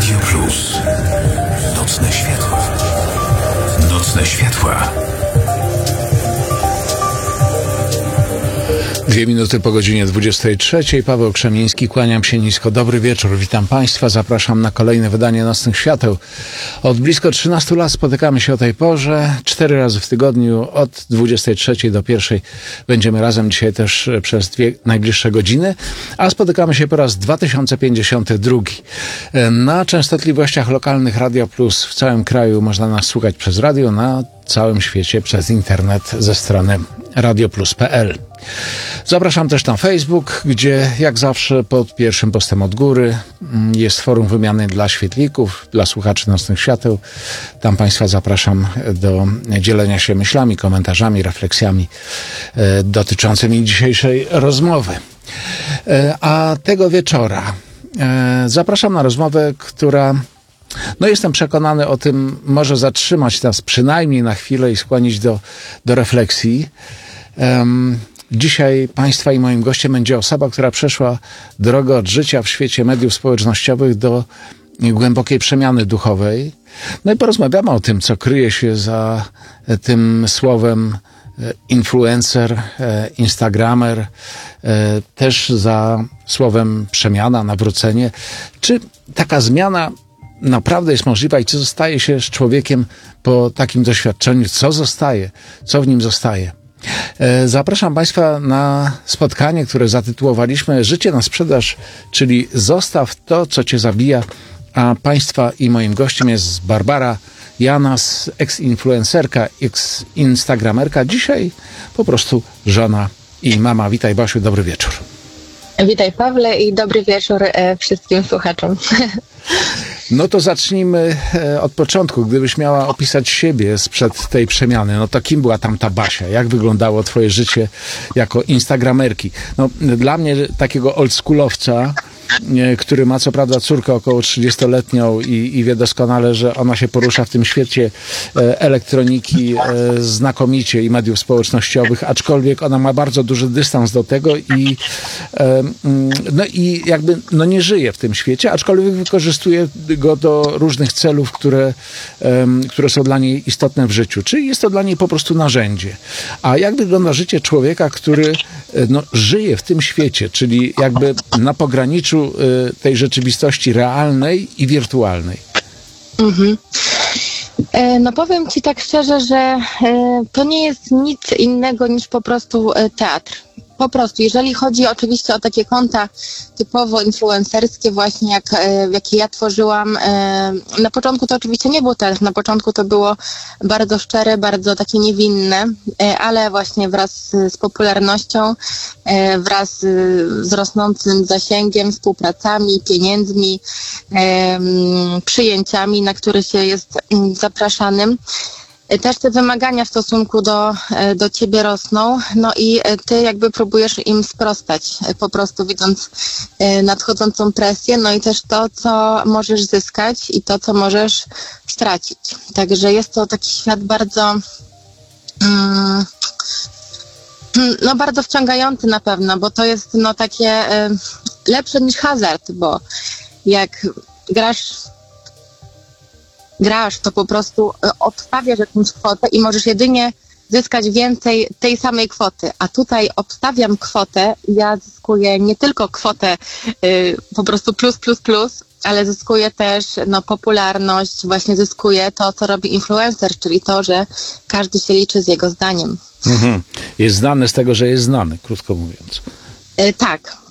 Radio Plus. Nocne światła. Nocne światła. 2 minuty po godzinie 23. Paweł Krzemiński, kłaniam się nisko. Dobry wieczór, witam Państwa. Zapraszam na kolejne wydanie Nocnych Świateł. Od blisko 13 lat spotykamy się o tej porze. 4 razy w tygodniu od 23 do 1 będziemy razem dzisiaj też przez 2 najbliższe godziny. A spotykamy się po raz 2052. Na częstotliwościach lokalnych Radio Plus w całym kraju można nas słuchać przez radio, na całym świecie przez internet ze strony radioplus.pl. Zapraszam też na Facebook, gdzie jak zawsze pod pierwszym postem od góry jest forum wymiany dla świetlików, dla słuchaczy Nocnych Świateł. Tam Państwa zapraszam do dzielenia się myślami, komentarzami, refleksjami dotyczącymi dzisiejszej rozmowy. A tego wieczora zapraszam na rozmowę, która, jestem przekonany o tym, może zatrzymać nas przynajmniej na chwilę i skłonić do refleksji. Dzisiaj Państwa i moim gościem będzie osoba, która przeszła drogę od życia w świecie mediów społecznościowych do głębokiej przemiany duchowej. I porozmawiamy o tym, co kryje się za tym słowem influencer, instagramer, też za słowem przemiana, nawrócenie. Czy taka zmiana naprawdę jest możliwa i co zostaje się z człowiekiem po takim doświadczeniu? Co zostaje? Co w nim zostaje? Zapraszam Państwa na spotkanie, które zatytułowaliśmy Życie na sprzedaż, czyli zostaw to, co Cię zabija. A Państwa i moim gościem jest Barbara Janas, ex-influencerka, ex-instagramerka, dzisiaj po prostu żona i mama. Witaj, Basiu, dobry wieczór. Witaj, Pawle, i dobry wieczór wszystkim słuchaczom. No to zacznijmy od początku. Gdybyś miała opisać siebie sprzed tej przemiany, to kim była tam ta Basia? Jak wyglądało twoje życie jako instagramerki? Dla mnie, takiego oldschoolowca, który ma co prawda córkę około 30-letnią i wie doskonale, że ona się porusza w tym świecie elektroniki znakomicie i mediów społecznościowych, aczkolwiek ona ma bardzo duży dystans do tego i jakby nie żyje w tym świecie, aczkolwiek wykorzystuje go do różnych celów, które są dla niej istotne w życiu. Czyli jest to dla niej po prostu narzędzie. A jak wygląda życie człowieka, który żyje w tym świecie, czyli jakby na pograniczu tej rzeczywistości realnej i wirtualnej? Powiem Ci tak szczerze, że to nie jest nic innego niż po prostu teatr. Po prostu, jeżeli chodzi oczywiście o takie konta typowo influencerskie, właśnie jakie ja tworzyłam, na początku to oczywiście nie był teatr, na początku to było bardzo szczere, bardzo takie niewinne, ale właśnie wraz z popularnością, wraz z rosnącym zasięgiem, współpracami, pieniędzmi, przyjęciami, na które się jest zapraszanym, też te wymagania w stosunku do ciebie rosną, i ty jakby próbujesz im sprostać, po prostu widząc nadchodzącą presję, i też to, co możesz zyskać i to, co możesz stracić. Także jest to taki świat bardzo bardzo wciągający na pewno, bo to jest takie lepsze niż hazard, bo jak grasz, to po prostu obstawiasz jakąś kwotę i możesz jedynie zyskać więcej tej samej kwoty. A tutaj obstawiam kwotę i ja zyskuję nie tylko kwotę po prostu plus, ale zyskuję też popularność, właśnie zyskuję to, co robi influencer, czyli to, że każdy się liczy z jego zdaniem. Jest znany z tego, że jest znany, krótko mówiąc. Tak.